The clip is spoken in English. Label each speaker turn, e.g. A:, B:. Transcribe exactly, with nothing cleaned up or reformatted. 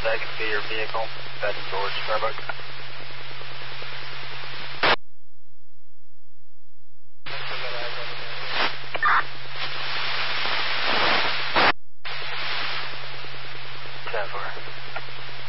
A: that can be your vehicle heading towards Starbucks.